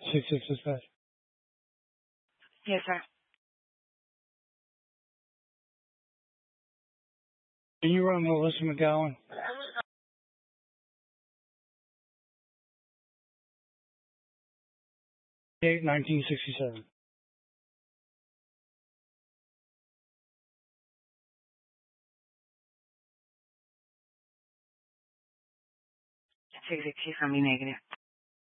666. Yes, sir. Can you run Melissa McGowan? 1967. Sí, sí, sí, son mi negra.